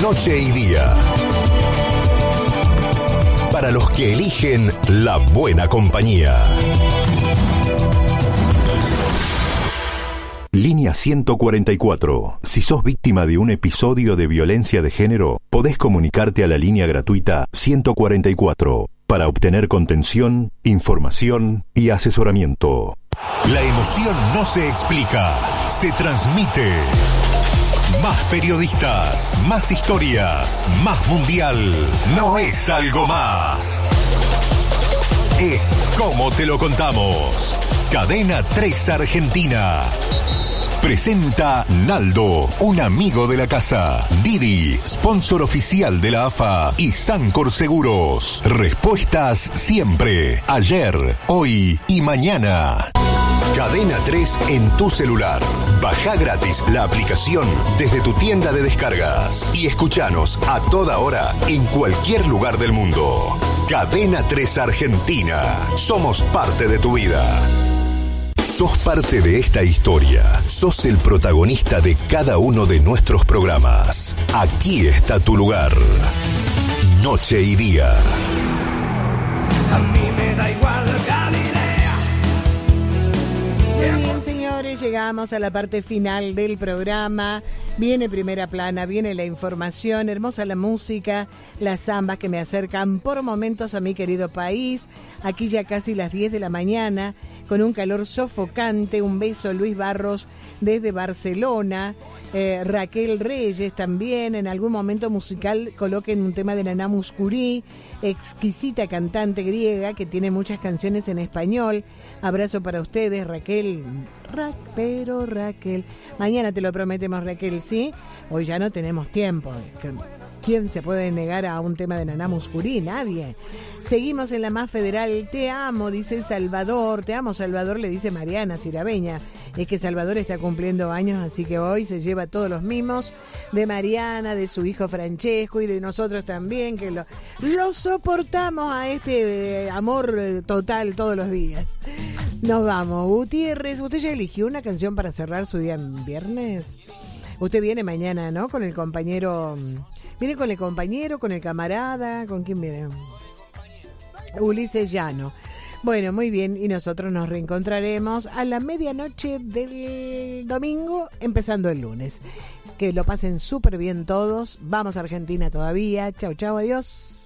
Noche y Día. Para los que eligen la buena compañía. Línea 144. Si sos víctima de un episodio de violencia de género, podés comunicarte a la línea gratuita 144 para obtener contención, información y asesoramiento. La emoción no se explica, se transmite. Más periodistas, más historias, más mundial. No es algo más. Es como te lo contamos. Cadena 3 Argentina. Presenta Naldo, un amigo de la casa. Didi, sponsor oficial de la AFA. Y Sancor Seguros. Respuestas siempre. Ayer, hoy y mañana. Cadena 3 en tu celular. Baja gratis la aplicación desde tu tienda de descargas. Y escuchanos a toda hora en cualquier lugar del mundo. Cadena 3 Argentina. Somos parte de tu vida. Sos parte de esta historia. Sos el protagonista de cada uno de nuestros programas. Aquí está tu lugar. Noche y Día. A mí me da igual Galilea. Muy bien, señores, llegamos a la parte final del programa. Viene Primera Plana, viene la información, hermosa la música, las zambas que me acercan por momentos a mi querido país. Aquí ya casi las 10 de la mañana, con un calor sofocante. Un beso, Luis Barros, desde Barcelona. Raquel Reyes también, en algún momento musical coloquen un tema de Nana Mouskouri, exquisita cantante griega que tiene muchas canciones en español. Abrazo para ustedes, Raquel. Pero Raquel, mañana te lo prometemos, Raquel, ¿sí? Hoy ya no tenemos tiempo. ¿Quién se puede negar a un tema de Nana Mouskouri? Nadie. Seguimos en la más federal. Te amo, dice Salvador. Te amo, Salvador, le dice Mariana Cirabeña. Es que Salvador está cumpliendo años, así que hoy se lleva todos los mimos de Mariana, de su hijo Francesco y de nosotros también, que lo soportamos a este amor total todos los días. Nos vamos. Gutiérrez, ¿usted ya eligió una canción para cerrar su día en viernes? Usted viene mañana, ¿no? Con el compañero... ¿Viene con el compañero, con el camarada? ¿Con quién viene? Ulises Llano. Bueno, muy bien, y nosotros nos reencontraremos a la medianoche del domingo, empezando el lunes. Que lo pasen súper bien todos. Vamos a Argentina todavía. Chau, chau, adiós.